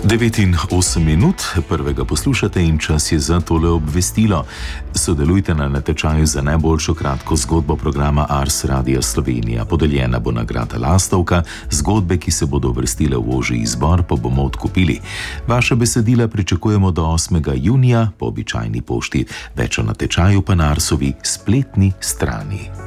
9 in 8 minut, prvega poslušate in čas je za tole obvestilo. Sodelujte na natečaju za najboljšo kratko zgodbo programa Ars Radia Slovenija. Podeljena bo nagrada Lastovka, zgodbe, ki se bodo uvrstile v ožji izbor, pa bomo odkupili. Vaše besedila pričakujemo do 8. junija po običajni pošti. Več o natečaju pa na Arsovi spletni strani.